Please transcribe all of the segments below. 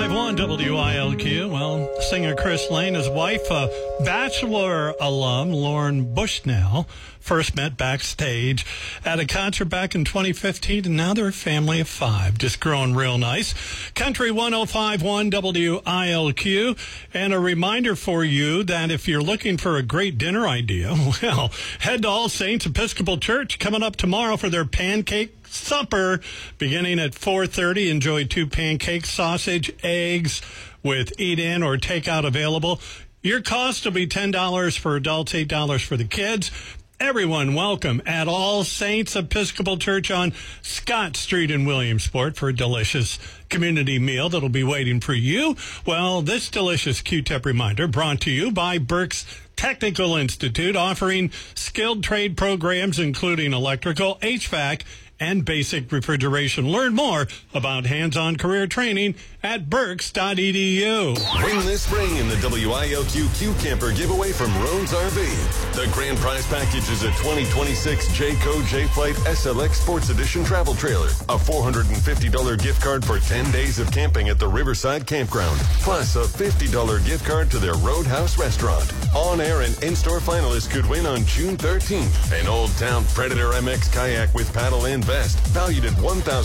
105.1 WILQ. Well, singer Chris Lane, his wife, Bachelor alum Lauren Bushnell, first met backstage at a concert back in 2015, and now they're a family of 5, just growing real nice. Country 105.1 WILQ. And a reminder for you that if you're looking for a great dinner idea, well, head to All Saints Episcopal Church coming up tomorrow for their pancake supper beginning at 4:30. Enjoy 2 pancakes, sausage, eggs with eat-in or takeout available. Your cost will be $10 for adults, $8 for the kids. Everyone welcome at All Saints Episcopal Church on Scott Street in Williamsport for a delicious community meal that'll be waiting for you. Well, this delicious Q-Tip reminder brought to you by Berks Technical Institute, offering skilled trade programs including electrical, HVAC, and basic refrigeration. Learn more about hands-on career training at berks.edu. Win this spring in the WILQ Q Camper giveaway from Roan's RV. The grand prize package is a 2026 Jayco J-Flight SLX Sports Edition travel trailer, a $450 gift card for 10 days of camping at the Riverside Campground, plus a $50 gift card to their Roadhouse restaurant. On-air and in-store finalists could win on June 13th. An Old Town Predator MX kayak with paddle and vest, valued at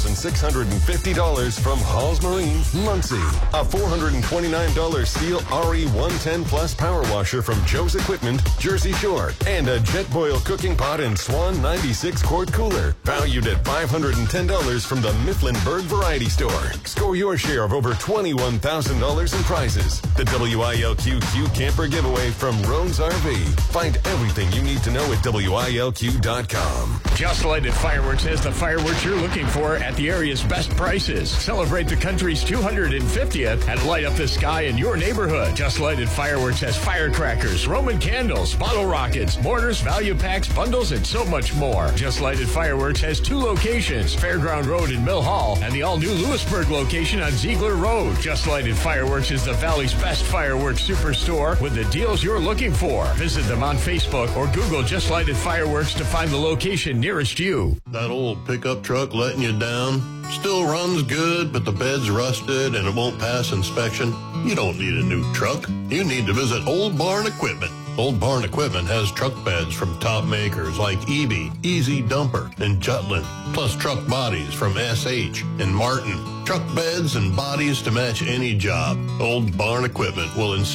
$1,650 from Halls Marine, Muncie. A $429 Steel RE110 Plus power washer from Joe's Equipment, Jersey Shore. And a Jetboil cooking pot and Swan 96-quart cooler, valued at $510 from the Mifflinburg Variety Store. Score your share of over $21,000 in prizes. The WILQ Q Camper giveaway from Roan's RV. Find everything you need to know at WILQ.com. Just Lighted Fireworks has the fireworks you're looking for at the area's best prices. Celebrate the country's 250th and light up the sky in your neighborhood. Just Lighted Fireworks has firecrackers, Roman candles, bottle rockets, mortars, value packs, bundles, and so much more. Just Lighted Fireworks has 2 locations, Fairground Road in Mill Hall and the all-new Lewisburg location on Ziegler Road. Just Lighted Fireworks is the Valley's best fireworks superstore with the deals you're looking for. Visit them on Facebook or Google Just Lighted Fireworks to find the location nearest you. That old pickup truck letting you down? Still runs good, but the bed's rusted and it won't pass inspection? You don't need a new truck. You need to visit Old Barn Equipment. Old Barn Equipment has truck beds from top makers like EB, Easy Dumper, and Jutland, plus truck bodies from SH and Martin. Truck beds and bodies to match any job. Old Barn Equipment will